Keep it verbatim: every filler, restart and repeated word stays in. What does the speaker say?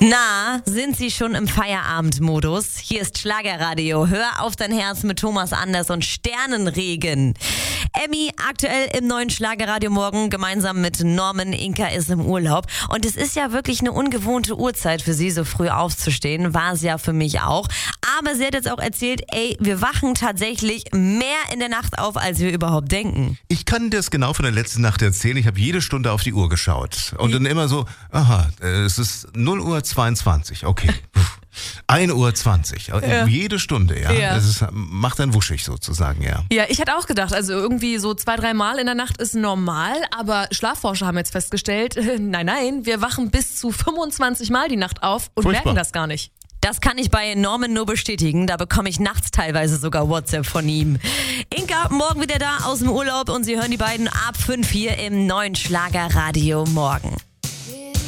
Na, sind Sie schon im Feierabendmodus? Hier ist Schlagerradio. Hör auf dein Herz mit Thomas Anders und Sternenregen. Emmy aktuell im neuen Schlagerradio morgen gemeinsam mit Norman. Inka ist im Urlaub. Und es ist ja wirklich eine ungewohnte Uhrzeit für sie, so früh aufzustehen. War es ja für mich auch. Aber sie hat jetzt auch erzählt, ey, wir wachen tatsächlich mehr in der Nacht auf, als wir überhaupt denken. Ich kann das genau von der letzten Nacht erzählen. Ich habe jede Stunde auf die Uhr geschaut. Und dann immer so, aha, es ist null Uhr zweiundzwanzig, okay. ein Uhr zwanzig, Ja. Jede Stunde, ja. Ja. Das ist, macht dann wuschig sozusagen, ja. Ja, ich hatte auch gedacht, also irgendwie so zwei, drei Mal in der Nacht ist normal, aber Schlafforscher haben jetzt festgestellt, äh, nein, nein, wir wachen bis zu fünfundzwanzig Mal die Nacht auf und Furchtbar. merken das gar nicht. Das kann ich bei Norman nur bestätigen. Da bekomme ich nachts teilweise sogar WhatsApp von ihm. Inka, morgen wieder da aus dem Urlaub und Sie hören die beiden ab fünf hier im neuen Schlagerradio morgen.